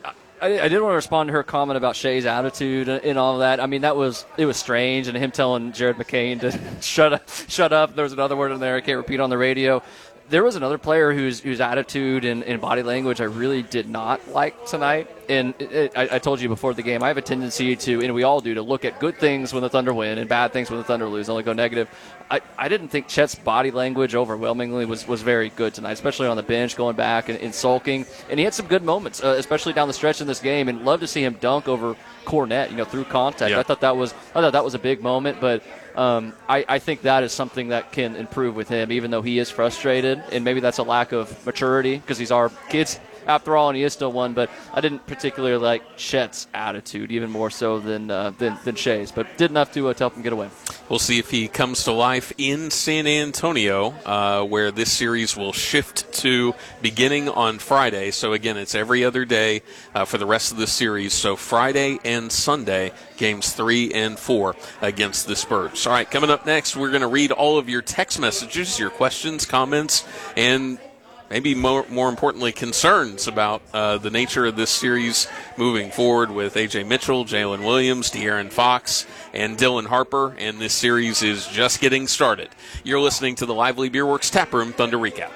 I, I did want to respond to her comment about Shai's attitude and all of that. I mean, that was it was strange, and him telling Jared McCain to shut up. Shut up. There was another word in there I can't repeat on the radio. There was another player whose whose attitude and, and body language I really did not like tonight. And it, it, I, I told you before the game, I have a tendency to, and we all do, to look at good things when the Thunder win and bad things when the Thunder lose. I only go negative. I, I didn't think Chet's body language overwhelmingly was, was very good tonight, especially on the bench, going back and, and sulking. And he had some good moments, uh, especially down the stretch in this game. And love to see him dunk over Cornette, you know, through contact. Yeah. I thought that was I thought that was a big moment, but. Um, I, I think that is something that can improve with him, even though he is frustrated, and maybe that's a lack of maturity because he's our kid after all, and he is still one. But I didn't particularly like Chet's attitude, even more so than uh, than, than Shai's, but did enough to, uh, to help him get away. We'll see if he comes to life in San Antonio, uh, where this series will shift to beginning on Friday. So, again, it's every other day uh, for the rest of the series. So, Friday and Sunday, games three and four against the Spurs. All right, coming up next, we're going to read all of your text messages, your questions, comments, and maybe more, more importantly, concerns about uh, the nature of this series moving forward with A J Mitchell, Jalen Williams, De'Aaron Fox, and Dylan Harper. And this series is just getting started. You're listening to the Lively Beer Works Taproom Thunder Recap.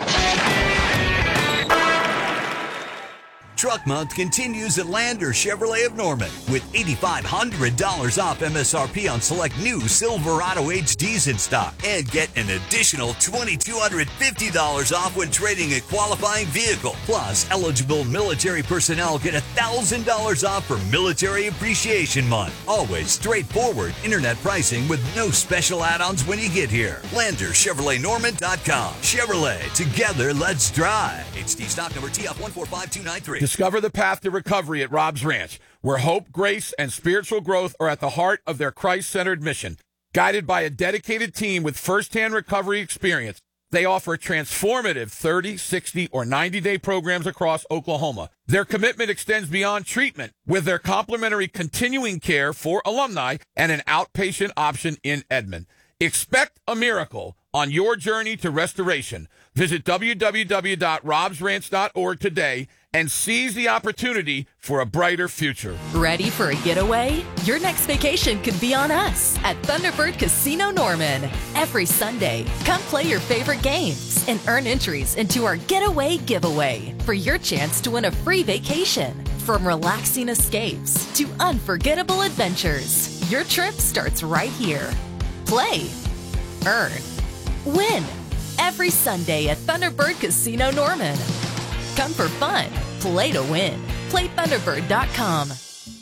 Truck Month continues at Lander Chevrolet of Norman with eight thousand five hundred dollars off M S R P on select new Silverado H Ds in stock. And get an additional two thousand two hundred fifty dollars off when trading a qualifying vehicle. Plus, eligible military personnel get one thousand dollars off for Military Appreciation Month. Always straightforward internet pricing with no special add-ons when you get here. Lander Chevrolet Norman dot com. Chevrolet, together let's drive. H D stock number T F one four five two nine three. Discover the path to recovery at Rob's Ranch, where hope, grace, and spiritual growth are at the heart of their Christ-centered mission. Guided by a dedicated team with first-hand recovery experience, they offer transformative thirty, sixty, or ninety-day programs across Oklahoma. Their commitment extends beyond treatment with their complimentary continuing care for alumni and an outpatient option in Edmond. Expect a miracle on your journey to restoration. Visit w w w dot robs ranch dot org today and seize the opportunity for a brighter future. Ready for a getaway? Your next vacation could be on us at Thunderbird Casino Norman. Every Sunday, come play your favorite games and earn entries into our Getaway Giveaway for your chance to win a free vacation. From relaxing escapes to unforgettable adventures, your trip starts right here. Play, earn, win. Every Sunday at Thunderbird Casino Norman. Come for fun. Play to win. Play Thunderbird dot com.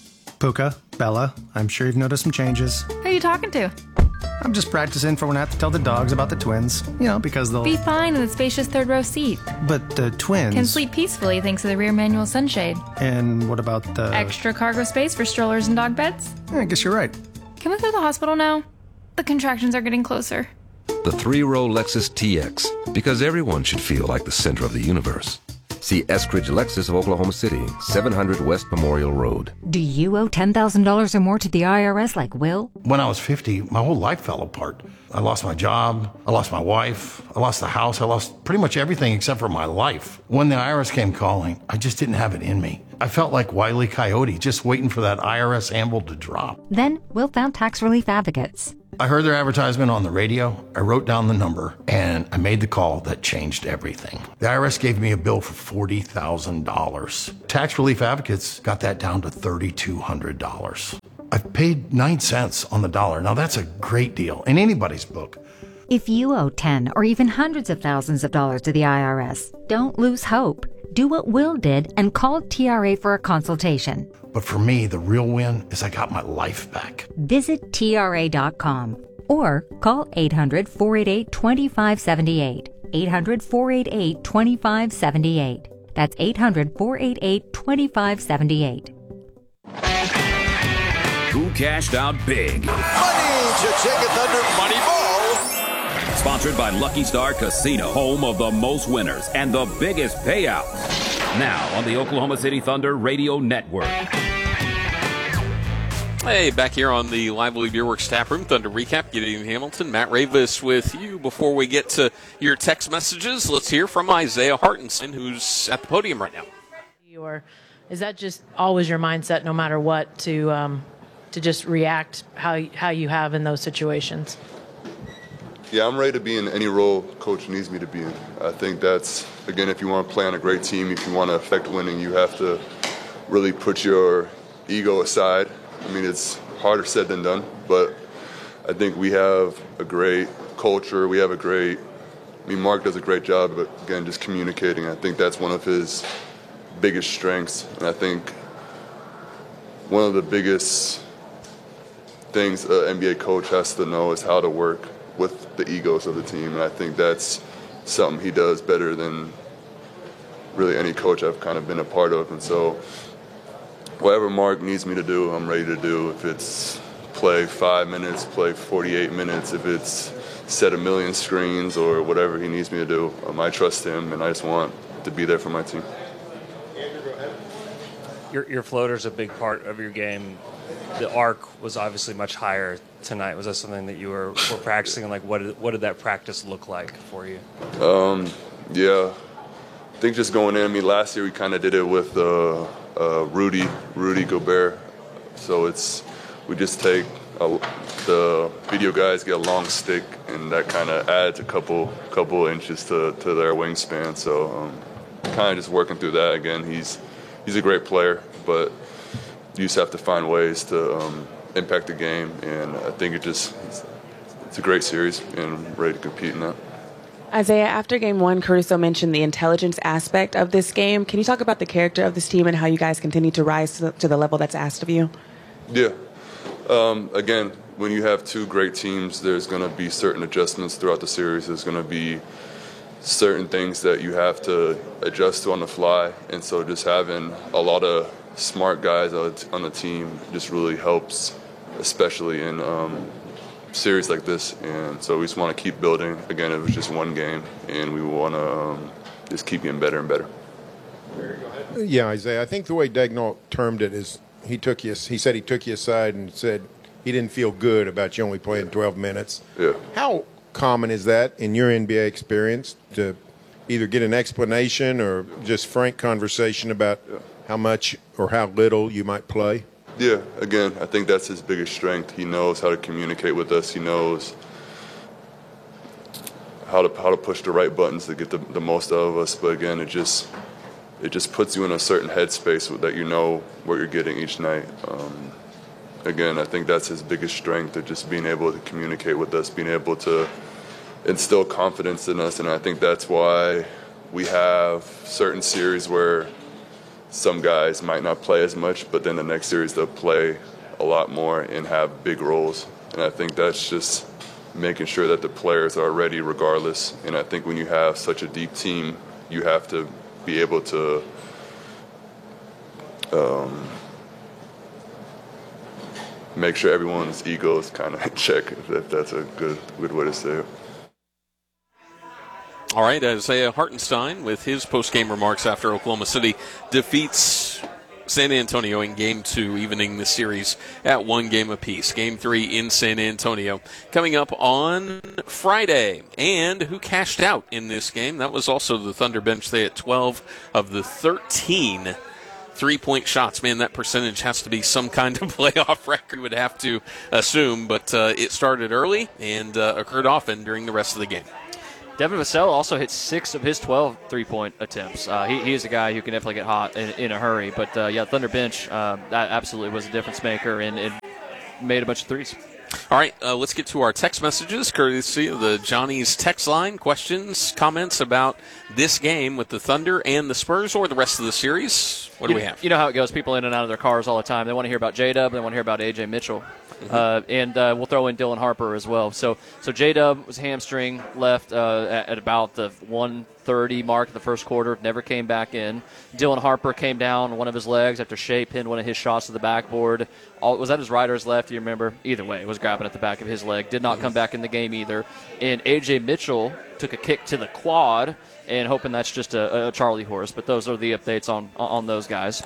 Puka, Bella, I'm sure you've noticed some changes. Who are you talking to? I'm just practicing for when I have to tell the dogs about the twins. You know, because they'll... Be fine in the spacious third row seat. But the twins... Can sleep peacefully thanks to the rear manual sunshade. And what about the... Extra cargo space for strollers and dog beds? I guess you're right. Can we go to the hospital now? The contractions are getting closer. The three-row Lexus T X, because everyone should feel like the center of the universe. See Eskridge Lexus of Oklahoma City, seven hundred West Memorial Road. Do you owe ten thousand dollars or more to the I R S like Will? When I was fifty, my whole life fell apart. I lost my job, I lost my wife, I lost the house, I lost pretty much everything except for my life. When the I R S came calling, I just didn't have it in me. I felt like Wile E. Coyote, just waiting for that I R S anvil to drop. Then Will found tax relief advocates. I heard their advertisement on the radio, I wrote down the number, and I made the call that changed everything. The I R S gave me a bill for forty thousand dollars. Tax Relief Advocates got that down to three thousand two hundred dollars. I've paid nine cents on the dollar. Now that's a great deal in anybody's book. If you owe ten or even hundreds of thousands of dollars to the I R S, don't lose hope. Do what Will did and call T R A for a consultation. But for me, the real win is I got my life back. Visit T R A dot com or call eight hundred, four eight eight, two five seven eight. eight hundred, four eight eight, two five seven eight. That's eight hundred, four eight eight, two five seven eight. Who cashed out big? Money to Chicken Thunder Money Ball. Sponsored by Lucky Star Casino, home of the most winners and the biggest payouts. Now on the Oklahoma City Thunder Radio Network. Hey, back here on the Lively Beer Works Tap Room, Thunder Recap, Gideon Hamilton, Matt Ravis with you. Before we get to your text messages, let's hear from Isaiah Hartenstein, who's at the podium right now. Or is that just always your mindset, no matter what, to um, to just react how how you have in those situations? Yeah, I'm ready to be in any role Coach needs me to be in. I think that's, again, if you want to play on a great team, if you want to affect winning, you have to really put your ego aside. I mean, it's harder said than done, but I think we have a great culture. We have a great, I mean, Mark does a great job, but again, just communicating. I think that's one of his biggest strengths. And I think one of the biggest things an N B A coach has to know is how to work with the egos of the team. And I think that's something he does better than really any coach I've kind of been a part of. And so whatever Mark needs me to do, I'm ready to do. If it's play five minutes, play forty-eight minutes, if it's set a million screens or whatever he needs me to do, um, I trust him, and I just want to be there for my team. Your, your floater's a big part of your game. The arc was obviously much higher tonight. Was that something that you were, were practicing? And like, what did, what did that practice look like for you? Um, yeah, I think just going in. I mean, last year we kind of did it with uh, uh, Rudy, Rudy Gobert. So it's we just take a, the video guys get a long stick, and that kind of adds a couple couple inches to, to their wingspan. So um, kind of just working through that again. He's he's a great player, but you just have to find ways to um, impact the game, and I think it just it's, it's a great series, and I'm ready to compete in that. Isaiah, after game one, Caruso mentioned the intelligence aspect of this game. Can you talk about the character of this team and how you guys continue to rise to the, to the level that's asked of you? Yeah. Um, again, when you have two great teams, there's going to be certain adjustments throughout the series. There's going to be certain things that you have to adjust to on the fly, and so just having a lot of smart guys on the team just really helps, especially in um, series like this. And so we just want to keep building. Again, it was just one game, and we want to um, just keep getting better and better. Yeah, Isaiah, I think the way Daigneault termed it is he took you. He said he took you aside and said he didn't feel good about you only playing twelve minutes. Yeah. How common is that in your N B A experience to either get an explanation or just frank conversation about yeah. how much or how little you might play? Yeah, again, I think that's his biggest strength. He knows how to communicate with us. He knows how to how to push the right buttons to get the, the most out of us. But again, it just it just puts you in a certain headspace that you know what you're getting each night. Um, again, I think that's his biggest strength, of just being able to communicate with us, being able to instill confidence in us. And I think that's why we have certain series where some guys might not play as much, but then the next series they'll play a lot more and have big roles. And I think that's just making sure that the players are ready regardless. And I think when you have such a deep team, you have to be able to um, make sure everyone's ego is kind of in check, if that's a good good way to say it. All right, Isaiah Hartenstein with his post-game remarks after Oklahoma City defeats San Antonio in Game two, evening the series at one game apiece. Game three in San Antonio coming up on Friday. And who cashed out in this game? That was also the Thunder bench. They had twelve of the thirteen three-point shots. Man, that percentage has to be some kind of playoff record, you would have to assume. But uh, it started early and uh, occurred often during the rest of the game. Devin Vassell also hit six of his twelve three-point attempts. Uh, he, he is a guy who can definitely get hot in, in a hurry. But, uh, yeah, Thunder bench, uh, that absolutely was a difference maker and, and made a bunch of threes. All right, uh, let's get to our text messages, courtesy of the Johnny's text line. Questions, comments about this game with the Thunder and the Spurs or the rest of the series? What do you, we have? You know how it goes. People in and out of their cars all the time. They want to hear about J-Dub. They want to hear about A J Mitchell. Mm-hmm. Uh, and uh, we'll throw in Dylan Harper as well. So so J-Dub was hamstring, left uh, at, at about the one thirty mark of the first quarter, never came back in. Dylan Harper came down one of his legs after Shea pinned one of his shots to the backboard. All, was that his right or his left? Do you remember? Either way, it was grabbing at the back of his leg. Did not mm-hmm. come back in the game either. And A J Mitchell took a kick to the quad, and hoping that's just a, a Charlie horse. But those are the updates on on those guys.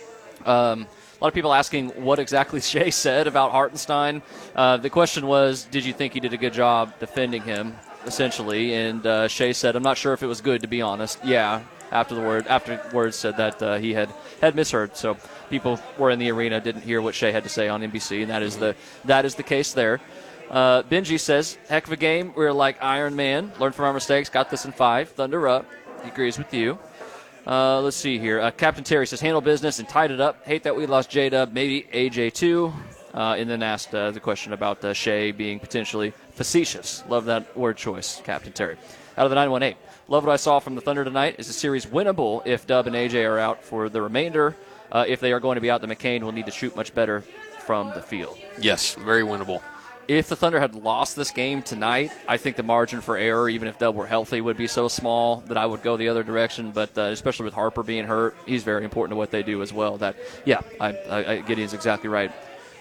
Um, a lot of people asking what exactly Shea said about Hartenstein. Uh, the question was, did you think he did a good job defending him, essentially? And uh, Shea said, I'm not sure if it was good, to be honest. Yeah, after the word, afterwards said that uh, he had, had misheard. So people were in the arena, didn't hear what Shea had to say on N B C, and that is the that is the case there. Uh, Benji says, heck of a game. We were like Iron Man. Learned from our mistakes. Got this in five. Thunder up. He agrees with you. Uh, let's see here. Uh, Captain Terry says, handle business and tied it up. Hate that we lost J-Dub. Maybe A J too. Uh, and then asked uh, the question about uh, Shea being potentially facetious. Love that word choice, Captain Terry. Out of the nine one eight. Love what I saw from the Thunder tonight. Is the series winnable if Dub and A J are out for the remainder? Uh, if they are going to be out, then McCain will need to shoot much better from the field. Yes, very winnable. If the Thunder had lost this game tonight, I think the margin for error, even if Dub were healthy, would be so small that I would go the other direction. But uh, especially with Harper being hurt, he's very important to what they do as well. That, yeah, I, I, I, Gideon's exactly right.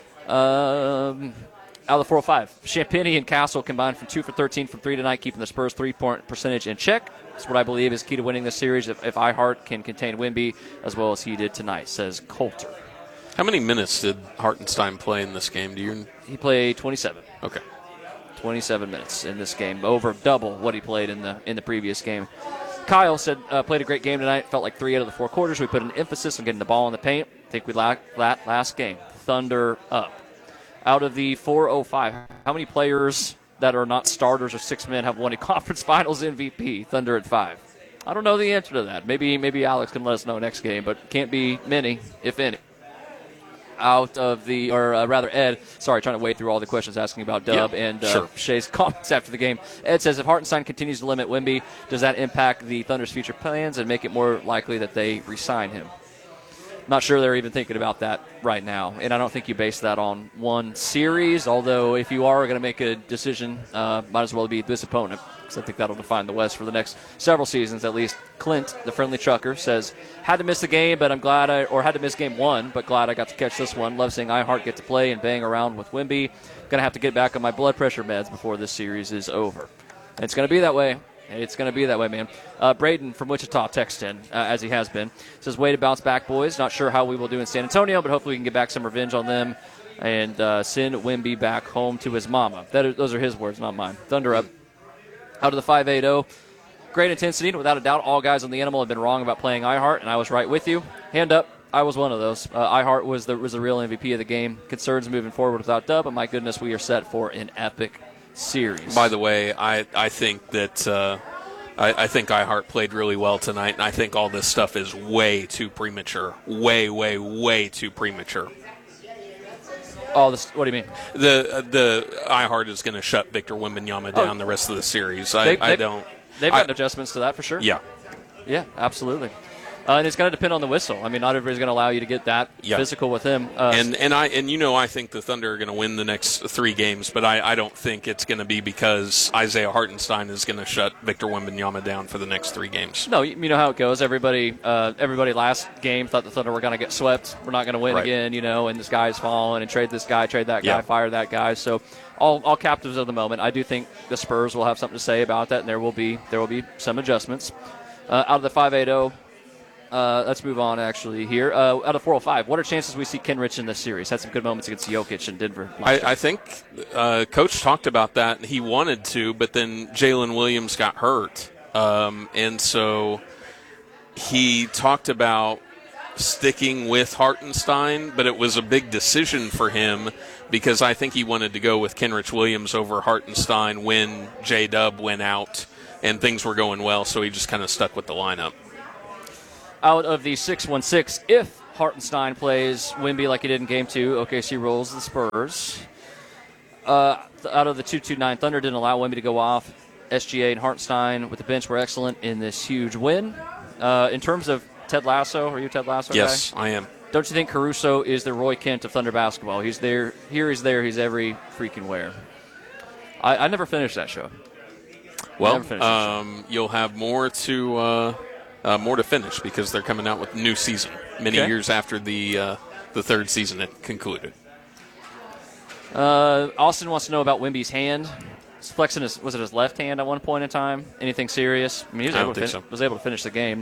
Um, out of the four oh five, Champagny and Castle combined from two for thirteen from three tonight, keeping the Spurs' three-point percentage in check. That's what I believe is key to winning this series if, if iHeart can contain Wemby as well as he did tonight, says Coulter. How many minutes did Hartenstein play in this game? Do you? He played twenty-seven. Okay. twenty-seven minutes in this game, over double what he played in the in the previous game. Kyle said, uh, played a great game tonight. Felt like three out of the four quarters. We put an emphasis on getting the ball in the paint. I think we lacked that last game. Thunder up. Out of the four oh five, how many players that are not starters or six men have won a conference finals M V P? Thunder at five. I don't know the answer to that. Maybe maybe Alex can let us know next game, but can't be many, if any. Out of the, or uh, rather Ed, sorry, trying to wade through all the questions asking about Dub yeah, and uh, sure. Shea's comments after the game. Ed says, if Hartenstein continues to limit Wemby, does that impact the Thunder's future plans and make it more likely that they re-sign him? Not sure they're even thinking about that right now, and I don't think you base that on one series, although if you are going to make a decision, uh, might as well be this opponent, because I think that'll define the West for the next several seasons at least. Clint, the friendly trucker, says, had to miss the game, but I'm glad I, or had to miss game one, but glad I got to catch this one. Love seeing iHeart get to play and bang around with Wemby. Going to have to get back on my blood pressure meds before this series is over. And it's going to be that way. It's going to be that way, man. Uh, Braden from Wichita texted in, uh, as he has been. Says, way to bounce back, boys. Not sure how we will do in San Antonio, but hopefully we can get back some revenge on them and uh, send Wemby back home to his mama. That is, those are his words, not mine. Thunder up. Out of the five eighty. Great intensity. Without a doubt, all guys on the Animal have been wrong about playing iHeart, and I was right with you. Hand up. I was one of those. Uh, iHeart was the, was the real M V P of the game. Concerns moving forward without Dub, but my goodness, we are set for an epic series. By the way, I, I think that uh, I, I think iHeart played really well tonight, and I think all this stuff is way too premature. Way, way, way too premature. Oh, this, what do you mean? The the iHeart is going to shut Victor Wembanyama down oh. the rest of the series. I, they, I don't. They've got I, adjustments to that for sure. Yeah. Yeah, absolutely. Uh, and it's going to depend on the whistle. I mean, not everybody's going to allow you to get that yeah. physical with him. Uh, and and I and you know I think the Thunder are going to win the next three games, but I, I don't think it's going to be because Isaiah Hartenstein is going to shut Victor Wembanyama down for the next three games. No, you, you know how it goes. Everybody, uh, everybody last game thought the Thunder were going to get swept. We're not going to win right. again, you know. And this guy's falling and trade this guy, trade that guy, yeah. fire that guy. So all all captives of the moment. I do think the Spurs will have something to say about that, and there will be there will be some adjustments. Uh, out of the five eighty. Uh, let's move on, actually, here. Uh, out of four oh five, what are chances we see Kenrich in this series? Had some good moments against Jokic in Denver. I, I think uh, Coach talked about that. He wanted to, but then Jalen Williams got hurt. Um, and so he talked about sticking with Hartenstein, but it was a big decision for him because I think he wanted to go with Kenrich Williams over Hartenstein when J-Dub went out and things were going well, so he just kind of stuck with the lineup. Out of the six one six, if Hartenstein plays Wemby like he did in Game two, O K C rolls the Spurs. Uh, out of the two two nine, Thunder didn't allow Wemby to go off. S G A and Hartenstein with the bench were excellent in this huge win. Uh, in terms of Ted Lasso, are you a Ted Lasso yes, guy? I am. Don't you think Caruso is the Roy Kent of Thunder basketball? He's there, here, he's there, he's every freaking where. I, I never finished that show. Well, um, you'll have more to uh, uh, more to finish because they're coming out with a new season many okay. years after the uh, the third season had concluded. Uh, Austin wants to know about Wemby's hand. He's flexing his, was it his left hand at one point in time? Anything serious? I mean, he was, I able, don't to think fin- so. was able to finish the game.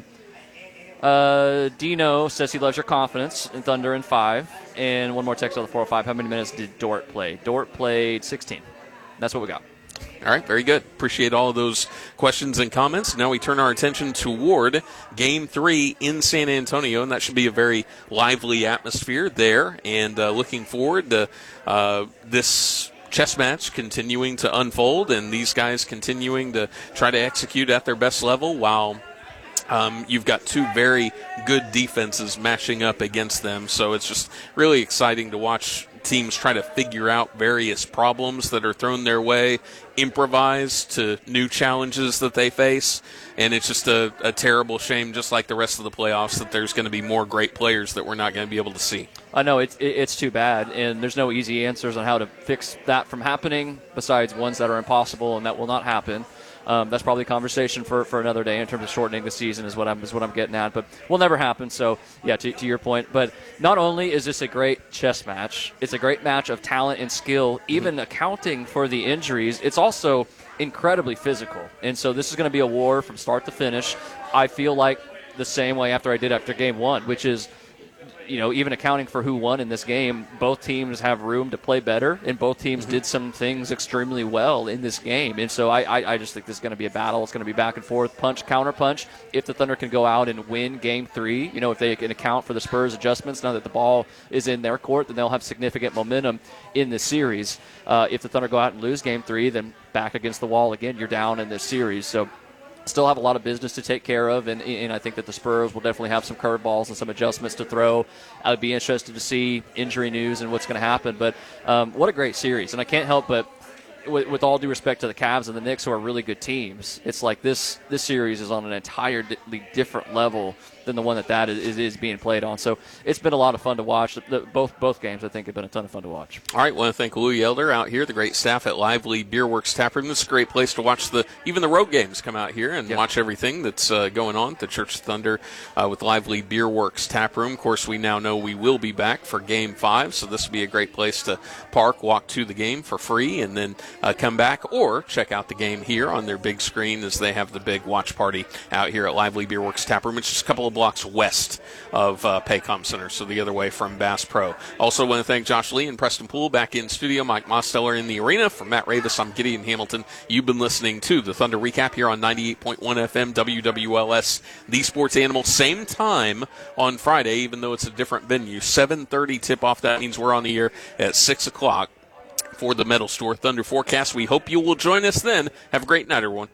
Uh, Dino says he loves your confidence in Thunder in five. And one more text on the four oh five. How many minutes did Dort play? Dort played sixteen. That's what we got. All right, very good. Appreciate all of those questions and comments. Now we turn our attention toward Game three in San Antonio, and that should be a very lively atmosphere there. And uh, looking forward to uh, this chess match continuing to unfold and these guys continuing to try to execute at their best level while um, you've got two very good defenses matching up against them. So it's just really exciting to watch teams try to figure out various problems that are thrown their way, improvise to new challenges that they face, and it's just a, a terrible shame, just like the rest of the playoffs, that there's going to be more great players that we're not going to be able to see. I know, it's, it's too bad, and there's no easy answers on how to fix that from happening besides ones that are impossible and that will not happen. Um, that's probably a conversation for, for another day in terms of shortening the season is what I'm is what I'm getting at. But will never happen. So, yeah, to, to your point. But not only is this a great chess match, it's a great match of talent and skill, even mm-hmm. accounting for the injuries. It's also incredibly physical. And so this is going to be a war from start to finish. I feel like the same way after I did after game one, which is, you know, even accounting for who won in this game, both teams have room to play better, and both teams mm-hmm. did some things extremely well in this game. And so I, I, I just think this is going to be a battle. It's going to be back and forth, punch, counter punch. If the Thunder can go out and win game three, you know, if they can account for the Spurs adjustments, now that the ball is in their court, then they'll have significant momentum in this series. Uh, if the Thunder go out and lose game three, then back against the wall again, you're down in this series. So still have a lot of business to take care of, and, and I think that the Spurs will definitely have some curveballs and some adjustments to throw. I would be interested to see injury news and what's going to happen, but um, what a great series. And I can't help but, with, with all due respect to the Cavs and the Knicks, who are really good teams, it's like this this series is on an entirely different level than the one that that is, is being played on. So it's been a lot of fun to watch. The, the, both both games, I think, have been a ton of fun to watch. All right, want to thank Louie Elder out here, the great staff at Lively Beer Works Taproom. This is a great place to watch the even the road games. Come out here and yep. watch everything that's uh, going on at the Church of Thunder uh, with Lively Beer Works Taproom. Of course, we now know we will be back for Game five, so this will be a great place to park, walk to the game for free, and then uh, come back or check out the game here on their big screen as they have the big watch party out here at Lively Beer Works Taproom, which is a couple of blocks west of uh, Paycom Center, so the other way from Bass Pro. Also want to thank Josh Lee and Preston Poole back in studio, Mike Mosteller in the arena. From Matt Ravis, I'm Gideon Hamilton. You've been listening to the Thunder Recap here on ninety-eight point one F M W W L S, the Sports Animal. Same time on Friday, even though it's a different venue. seven thirty tip-off. That means we're on the air at six o'clock for the Metal Store Thunder Forecast. We hope you will join us then. Have a great night, everyone.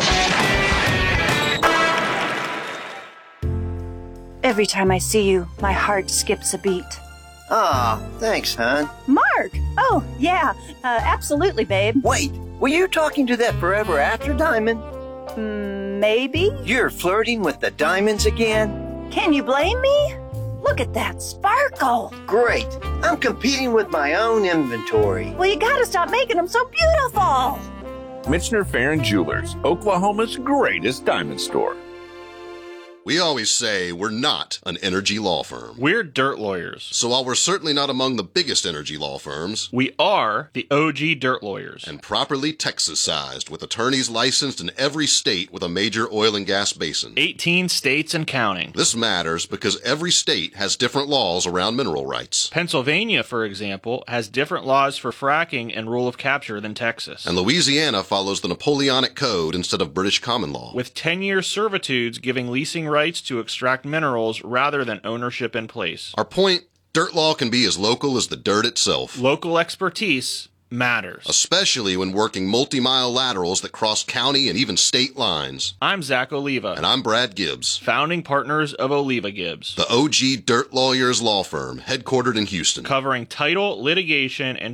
Every time I see you, my heart skips a beat. Aw, oh, thanks, hon. Mark! Oh, yeah, uh, absolutely, babe. Wait, were you talking to that Forever After Diamond? Mm, maybe? You're flirting with the diamonds again? Can you blame me? Look at that sparkle. Great. I'm competing with my own inventory. Well, you gotta stop making them so beautiful. Michener Farron Jewelers, Oklahoma's greatest diamond store. We always say we're not an energy law firm. We're dirt lawyers. So while we're certainly not among the biggest energy law firms, we are the O G dirt lawyers. And properly Texas-sized, with attorneys licensed in every state with a major oil and gas basin. eighteen states and counting. This matters because every state has different laws around mineral rights. Pennsylvania, for example, has different laws for fracking and rule of capture than Texas. And Louisiana follows the Napoleonic Code instead of British common law. With ten-year servitudes giving leasing rights to extract minerals rather than ownership in place. Our point, dirt law can be as local as the dirt itself. Local expertise matters, especially when working multi-mile laterals that cross county and even state lines. I'm Zach Oliva. And I'm Brad Gibbs, founding partners of Oliva Gibbs, the O G Dirt Lawyers law firm headquartered in Houston, covering title, litigation, and